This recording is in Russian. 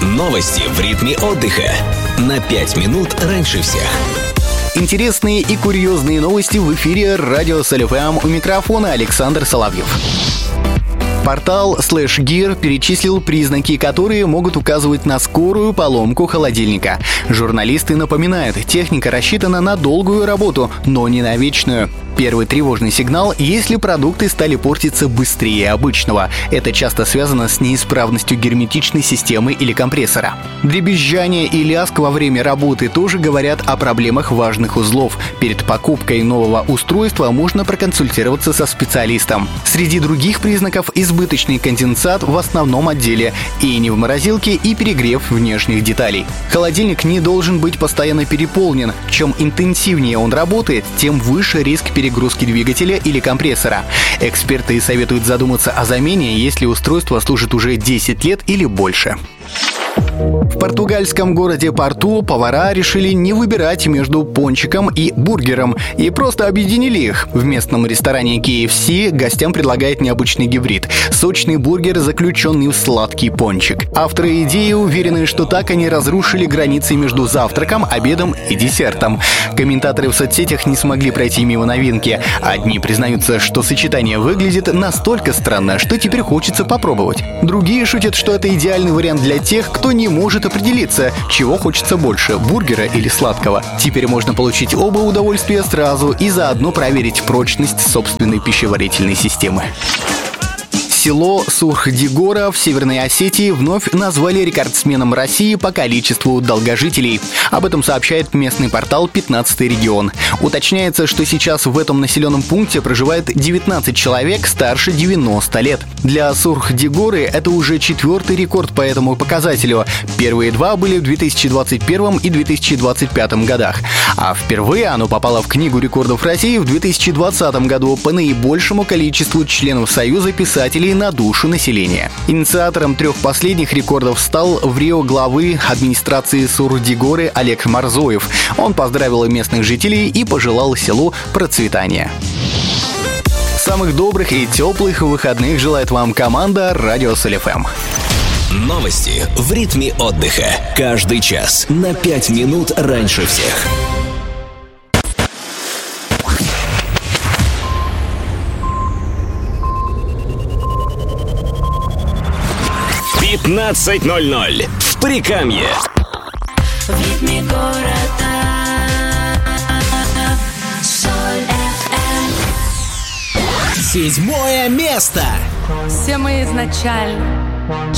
Новости в ритме отдыха. На 5 минут раньше всех. Интересные и курьезные новости в эфире радио Соль.ФМ. У микрофона Александр Соловьев. Портал SlashGear перечислил признаки, которые могут указывать на скорую поломку холодильника. Журналисты напоминают, техника рассчитана на долгую работу, но не на вечную. Первый тревожный сигнал, если продукты стали портиться быстрее обычного. Это часто связано с неисправностью герметичной системы или компрессора. Дребезжание и лязг во время работы тоже говорят о проблемах важных узлов. Перед покупкой нового устройства можно проконсультироваться со специалистом. Среди других признаков избыточный конденсат в основном отделе, и не в морозилке, и перегрев внешних деталей. Холодильник не должен быть постоянно переполнен. Чем интенсивнее он работает, тем выше риск перегрузки двигателя или компрессора. Эксперты советуют задуматься о замене, если устройство служит уже 10 лет или больше. В португальском городе Порту повара решили не выбирать между пончиком и бургером и просто объединили их. В местном ресторане KFC гостям предлагает необычный гибрид – сочный бургер, заключенный в сладкий пончик. Авторы идеи уверены, что так они разрушили границы между завтраком, обедом и десертом. Комментаторы в соцсетях не смогли пройти мимо новинки. Одни признаются, что сочетание выглядит настолько странно, что теперь хочется попробовать. Другие шутят, что это идеальный вариант для тех, кто не может определиться, чего хочется больше – бургера или сладкого. Теперь можно получить оба удовольствия сразу и заодно проверить прочность собственной пищеварительной системы. Село Сурхдигора в Северной Осетии вновь назвали рекордсменом России по количеству долгожителей. Об этом сообщает местный портал «15-й регион». Уточняется, что сейчас в этом населенном пункте проживает 19 человек старше 90 лет. Для Сурхдигоры это уже 4-й рекорд по этому показателю. Первые два были в 2021 и 2025 годах. А впервые оно попало в Книгу рекордов России в 2020 году по наибольшему количеству членов Союза писателей на душу населения. Инициатором 3 последних рекордов стал в Рио главы администрации Сурхдигоры Олег Марзоев. Он поздравил местных жителей и пожелал селу процветания. Самых добрых и теплых выходных желает вам команда радио Соль.ФМ. Новости в ритме отдыха. Каждый час на 5 минут раньше всех. «15:00» в Прикамье. В ритме города Соль.ФМ. 7-е место. Все мы изначально